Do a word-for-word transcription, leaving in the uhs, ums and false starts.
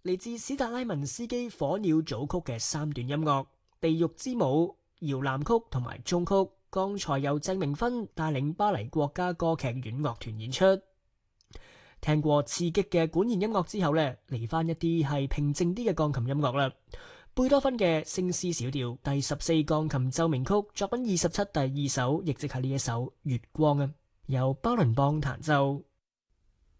嚟自史達拉文斯基火鳥組曲嘅三段音樂《地獄之舞》、搖籃曲同埋中曲，剛才由鄭明芬帶領巴黎國家歌劇院樂團演出。聽過刺激嘅管弦音樂之後呢，嚟翻一啲係平靜啲嘅鋼琴音樂啦。貝多芬嘅升 C 小調第十四鋼琴奏鳴曲作品二十七第二首，亦即係呢一首《月光》啊，由巴倫邦彈奏。